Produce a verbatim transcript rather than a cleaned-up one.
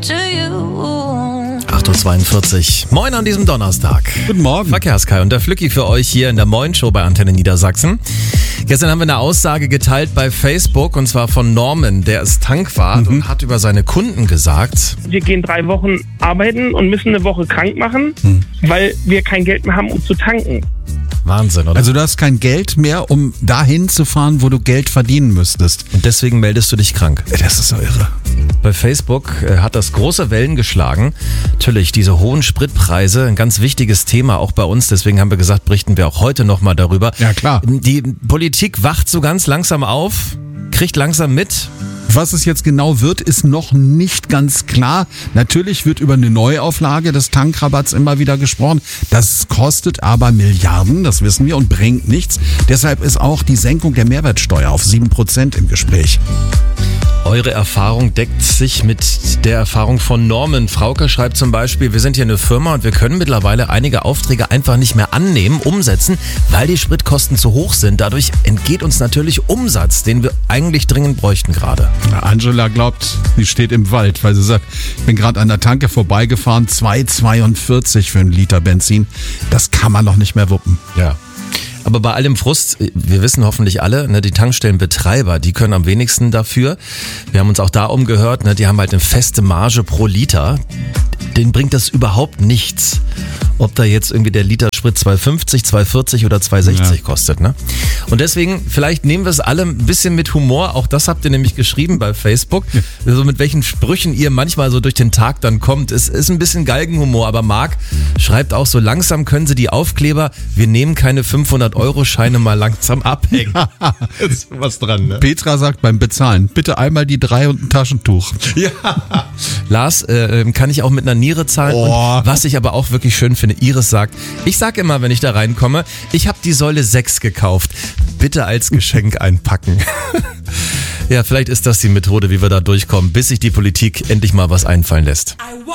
acht Uhr zweiundvierzig. Moin an diesem Donnerstag. Guten Morgen. Verkehrskai und der Flücki für euch hier in der Moin Show bei Antenne Niedersachsen. Gestern haben wir eine Aussage geteilt bei Facebook und zwar von Norman, der ist Tankwart mhm. und hat über seine Kunden gesagt: Wir gehen drei Wochen arbeiten und müssen eine Woche krank machen, mhm. weil wir kein Geld mehr haben, um zu tanken. Wahnsinn, oder? Also du hast kein Geld mehr, um dahin zu fahren, wo du Geld verdienen müsstest. Und deswegen meldest du dich krank. Das ist so irre. Bei Facebook äh, hat das große Wellen geschlagen. Natürlich, diese hohen Spritpreise, ein ganz wichtiges Thema auch bei uns. Deswegen haben wir gesagt, berichten wir auch heute nochmal darüber. Ja, klar. Die Politik wacht so ganz langsam auf, kriegt langsam mit. Was es jetzt genau wird, ist noch nicht ganz klar. Natürlich wird über eine Neuauflage des Tankrabatts immer wieder gesprochen. Das kostet aber Milliarden, das wissen wir, und bringt nichts. Deshalb ist auch die Senkung der Mehrwertsteuer auf sieben Prozent im Gespräch. Eure Erfahrung deckt sich mit der Erfahrung von Norman. Frauke schreibt zum Beispiel: Wir sind hier eine Firma und wir können mittlerweile einige Aufträge einfach nicht mehr annehmen, umsetzen, weil die Spritkosten zu hoch sind. Dadurch entgeht uns natürlich Umsatz, den wir eigentlich dringend bräuchten gerade. Angela glaubt, sie steht im Wald, weil sie sagt, ich bin gerade an der Tanke vorbeigefahren, zwei zweiundvierzig für einen Liter Benzin. Das kann man doch nicht mehr wuppen. Ja. Aber bei allem Frust, wir wissen hoffentlich alle, ne, die Tankstellenbetreiber, die können am wenigsten dafür. Wir haben uns auch da umgehört, ne, die haben halt eine feste Marge pro Liter. Denen bringt das überhaupt nichts, ob da jetzt irgendwie der Liter Sprit zwei fünfzig, zwei vierzig oder zwei sechzig ja. kostet. Ne? Und deswegen, vielleicht nehmen wir es alle ein bisschen mit Humor. Auch das habt ihr nämlich geschrieben bei Facebook. Ja. Also mit welchen Sprüchen ihr manchmal so durch den Tag dann kommt. Es ist ein bisschen Galgenhumor, aber Marc schreibt auch, so langsam können sie die Aufkleber, wir nehmen keine fünfhundert Euro Scheine mal langsam abhängen. Ja, ist was dran, ne? Petra sagt beim Bezahlen, bitte einmal die drei und ein Taschentuch. Ja. Lars, äh, kann ich auch mit einer Niere zahlen? Oh. Und was ich aber auch wirklich schön finde, Iris sagt, ich sag immer, wenn ich da reinkomme, ich habe die Säule sechs gekauft. Bitte als Geschenk einpacken. Ja, vielleicht ist das die Methode, wie wir da durchkommen, bis sich die Politik endlich mal was einfallen lässt.